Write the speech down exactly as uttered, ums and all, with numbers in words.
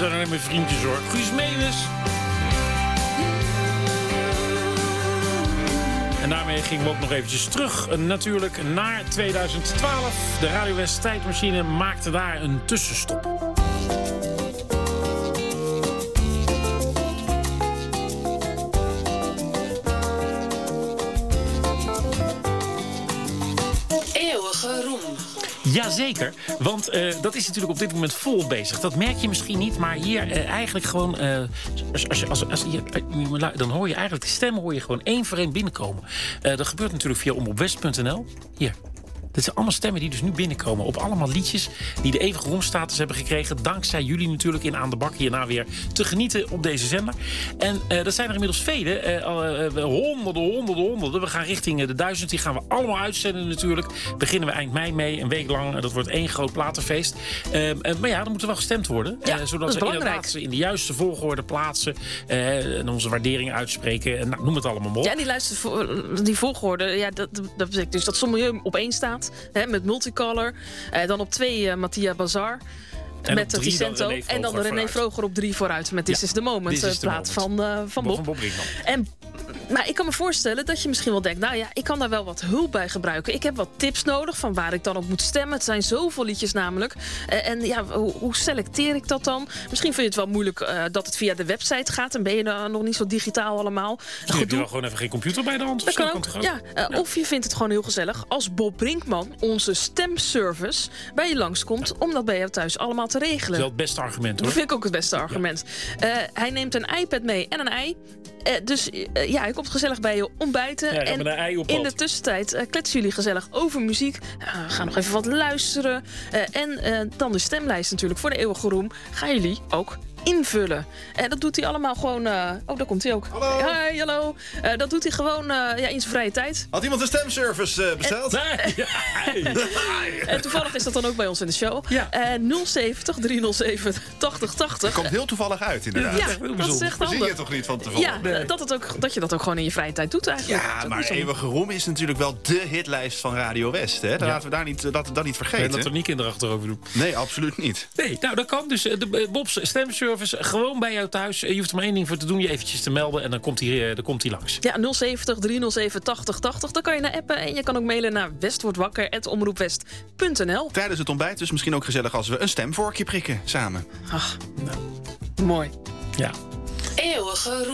zijn alleen mijn vriendjes hoor. Guus Meeuwis. En daarmee gingen we ook nog eventjes terug uh, natuurlijk naar tweeduizend twaalf. De Radio West tijdmachine maakte daar een tussenstop. Eeuwige roem. Jazeker, want uh, dat is natuurlijk op dit moment vol bezig. Dat merk je misschien niet, maar hier uh, eigenlijk gewoon... Uh, als, als, als, als, hier, uh, dan hoor je eigenlijk de stemmen hoor je gewoon één voor één binnenkomen. Uh, dat gebeurt natuurlijk via omroepwest punt n l. Hier. Dit zijn allemaal stemmen die dus nu binnenkomen. Op allemaal liedjes die de eeuwige roemstatus hebben gekregen. Dankzij jullie natuurlijk in Aan de Bak hierna weer te genieten op deze zender. En uh, dat zijn er inmiddels vele. Uh, uh, honderden, honderden, honderden. We gaan richting uh, de duizend. Die gaan we allemaal uitzenden natuurlijk. Beginnen we eind mei mee. Een week lang. Uh, dat wordt één groot platenfeest. Uh, uh, maar ja, er moet er wel gestemd worden. Ja, uh, zodat dat is we belangrijk. inderdaad in de juiste volgorde plaatsen. Uh, en onze waardering uitspreken. Uh, nou, noem het allemaal maar op. Ja, die, luister, die volgorde. Ja, dat, dat betekent dus dat Sommieu op één staat. Hè, met Multicolor. Uh, dan op twee uh, Mattia Bazar. En met op drie Vicento. dan En dan de René vooruit. Vroger op drie vooruit. Met This Ja, is the Moment. This is the plaat moment. van, uh, van Bob Bob. van Bob Brinkman. En, maar ik kan me voorstellen dat je misschien wel denkt... nou ja, ik kan daar wel wat hulp bij gebruiken. Ik heb wat tips nodig van waar ik dan op moet stemmen. Het zijn zoveel liedjes namelijk. Uh, en ja, hoe, hoe selecteer ik dat dan? Misschien vind je het wel moeilijk uh, dat het via de website gaat... en ben je dan nog niet zo digitaal allemaal. Misschien heb je wel gewoon even geen computer bij de hand. Dat of zo, kan ook, toch ja. Uh, ja. Of je vindt het gewoon heel gezellig als Bob Brinkman, onze stemservice, bij je langskomt... om dat bij jou thuis allemaal te regelen. Dat is wel het beste argument hoor. Dat vind ik ook het beste argument. Ja. Uh, hij neemt een iPad mee en een ei. Uh, dus uh, ja, hij komt gezellig bij je ontbijten. Ja, en met een ei op in pad. de tussentijd uh, kletsen jullie gezellig over muziek. Uh, we gaan nog even wat luisteren. Uh, en uh, dan de stemlijst natuurlijk voor de eeuwige roem. Gaan jullie ook invullen. En dat doet hij allemaal gewoon... Uh, oh, daar komt hij ook. Hallo. Hi, hallo. Uh, dat doet hij gewoon uh, ja, in zijn vrije tijd. Had iemand een stemservice uh, besteld? Nee, ja, hey. En toevallig is dat dan ook bij ons in de show. Ja. Uh, nul zeventig, driehonderdzeven, tachtig tachtig. Komt heel toevallig uit, inderdaad. Ja, echt heel dat is bijzonder. echt Dat zie handig. je toch niet van tevoren? Ja, Nee. dat, het ook, dat je dat ook gewoon in je vrije tijd doet eigenlijk. Dat is Ja, ook maar niet zo- Eeuwige Roem is natuurlijk wel de hitlijst van Radio West. Hè? Dat Ja. laten we daar niet, dat, dat niet Nee, vergeten. laten we er niet kinderachtig over doen. Nee, absoluut niet. Nee, nou dat kan. Dus uh, de uh, Bob's stemservice gewoon bij jou thuis. Uh, je hoeft er maar één ding voor te doen. Je eventjes te melden en dan komt hij, uh, dan komt hij langs. Ja, nul zeventig, driehonderdzeven, tachtig tachtig. Dan kan je naar appen en je kan ook mailen naar westwordwakker apenstaartje omroepwest punt n l. Tijdens het ontbijt dus misschien ook gezellig als we een stemvorkje prikken samen. Ach, nou, mooi. Ja. Eeuwige roem.